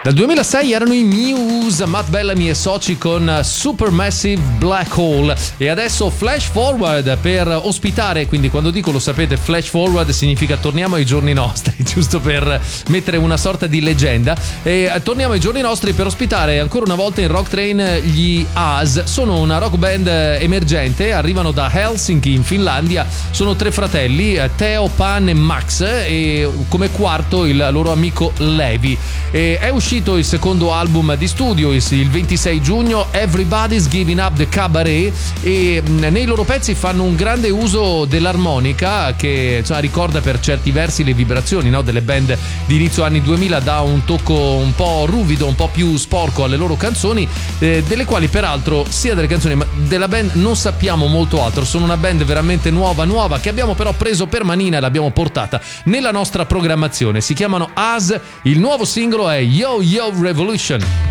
Dal 2006 erano i Muse, Matt Bellamy e soci con Supermassive Black Hole, e adesso Flash Forward per ospitare, quindi quando dico, lo sapete, Flash Forward significa torniamo ai giorni nostri, giusto per mettere una sorta di leggenda, e torniamo ai giorni nostri per ospitare ancora una volta in Rock Train gli As. Sono una rock band emergente, arrivano da Helsinki in Finlandia, sono tre fratelli, Theo, Pan e Max, e come quarto il loro amico Levi. È uscito il secondo album di studio il 26 giugno, Everybody's Giving Up the Cabaret, e nei loro pezzi fanno un grande uso dell'armonica che ricorda per certi versi le vibrazioni, no, delle band di inizio anni 2000, dà un tocco un po' ruvido, un po' più sporco alle loro canzoni, delle quali peraltro sia delle canzoni ma della band non sappiamo molto altro. Sono una band veramente nuova che abbiamo però preso per manina e l'abbiamo portata nella nostra programmazione. Si chiamano As, il nuovo singolo è Yo Yo Revolution.